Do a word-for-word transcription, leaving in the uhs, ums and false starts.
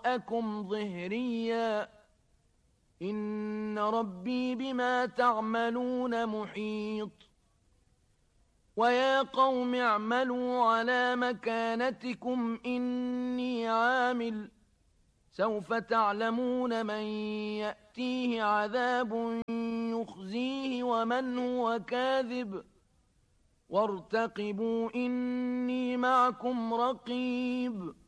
وراءكم ظهريا إن ربي بما تعملون محيط ويا قوم اعملوا على مكانتكم إني عامل سوف تعلمون من يأتيه عذاب يخزيه ومن هو كاذب وارتقبوا إني معكم رقيب